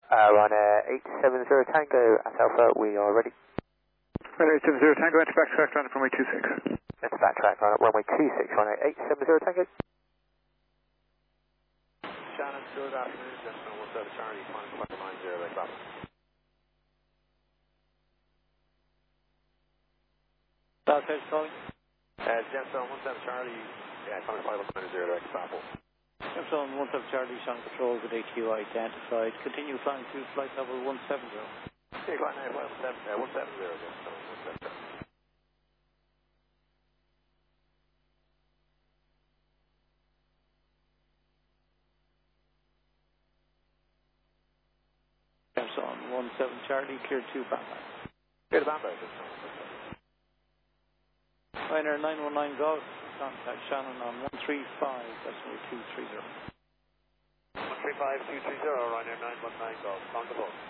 Ryanair 870 Tango at Alpha, we are ready. Ryanair 870 Tango, enter backtrack, runway runway 26. Enter backtrack, runway 26, Ryanair 870 Tango. Shannon, good afternoon, gentlemen, 17 Charlie, final 590, like that. Southwest calling. Gemstone 17 Charlie, final 590, like Apple. Gemstone 17 Charlie, Sean Patrol with ATU identified. Continue flying to flight level 170. Okay, flight level 170, Gemstone 170. Gemstone 17 Charlie, clear to Bamberg. Clear to Bamberg, Gemstone. Ryanair 919 Golf, contact Shannon on 135.230. 135.230, Ryanair 919 Golf, on the phone.